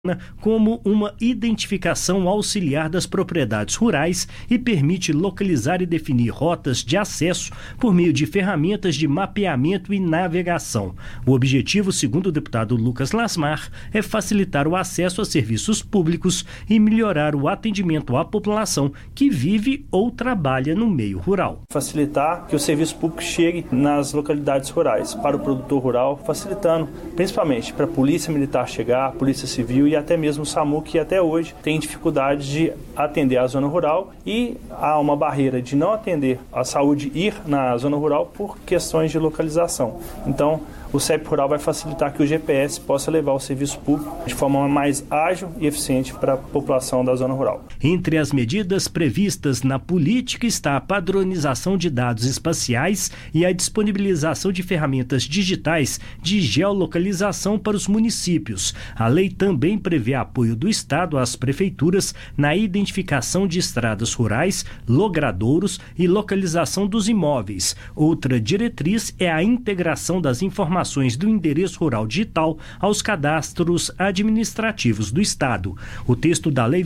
como uma identificação auxiliar das propriedades rurais e permite localizar e definir rotas de acesso por meio de ferramentas de mapeamento e navegação. O objetivo, segundo o deputado Lucas Lasmar, é facilitar o acesso a serviços públicos e melhorar o atendimento à população que vive ou trabalha no meio rural. Facilitar que o serviço público chegue nas localidades rurais, para o produtor rural, facilitando principalmente para a Polícia Militar chegar, a Polícia Civil e até mesmo o SAMU, que até hoje tem dificuldade de atender a zona rural e há uma barreira de não atender a saúde ir na zona rural por questões de localização. Então, o CEP Rural vai facilitar que o GPS possa levar o serviço público de forma mais ágil e eficiente para a população da zona rural. Entre as medidas previstas na política está a padronização de dados espaciais e a disponibilização de ferramentas digitais de geolocalização para os municípios. A lei também prevê apoio do Estado às prefeituras na identificação de estradas rurais, logradouros e localização dos imóveis. Outra diretriz é a integração das informações do endereço rural digital aos cadastros administrativos do Estado. O texto da Lei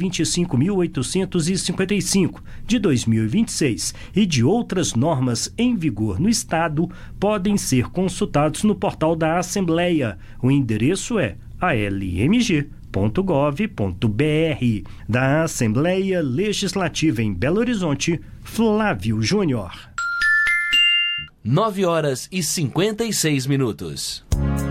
25.855, de 2026, e de outras normas em vigor no Estado podem ser consultados no portal da Assembleia. O endereço é almg.gov.br. Da Assembleia Legislativa em Belo Horizonte, Flávio Júnior. 9 horas e 56 minutos.